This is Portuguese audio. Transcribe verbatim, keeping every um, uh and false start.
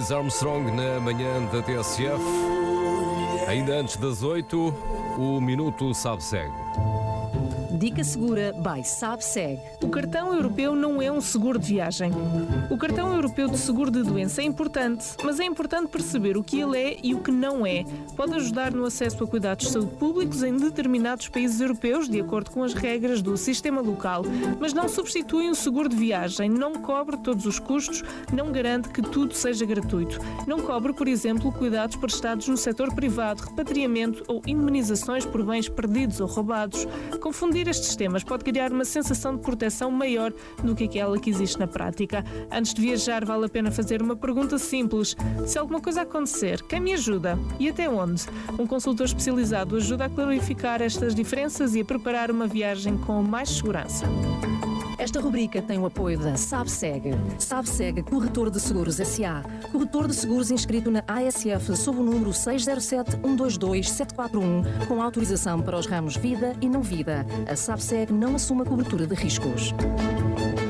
Louis Armstrong na manhã da T S F. Ainda antes das oito, o Minuto Sabe-Segue. Dica Segura by Sabe-Segue. O cartão europeu não é um seguro de viagem. O cartão europeu de seguro de doença é importante, mas é importante perceber o que ele é e o que não é. Pode ajudar no acesso a cuidados de saúde públicos em determinados países europeus, de acordo com as regras do sistema local, mas não substitui um seguro de viagem, não cobre todos os custos, não garante que tudo seja gratuito. Não cobre, por exemplo, cuidados prestados no setor privado, repatriamento ou indemnizações por bens perdidos ou roubados. Confundir estes temas pode criar uma sensação de proteção maior do que aquela que existe na prática. Antes de viajar, vale a pena fazer uma pergunta simples. Se alguma coisa acontecer, quem me ajuda? E até onde? Um consultor especializado ajuda a clarificar estas diferenças e a preparar uma viagem com mais segurança. Esta rubrica tem o apoio da Sabe-Segue. Sabe-Segue Corretor de Seguros S A. Corretor de seguros inscrito na A S F sob o número seis zero sete, um dois dois, sete quatro um, com autorização para os ramos vida e não vida. A Sabe-Segue não assume a cobertura de riscos.